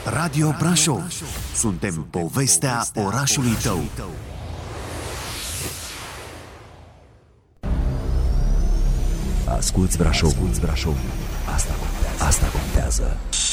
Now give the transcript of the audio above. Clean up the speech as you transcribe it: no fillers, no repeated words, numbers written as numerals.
Radio Brașov. Suntem povestea orașului tău. Asculți Brașov. Asta contează.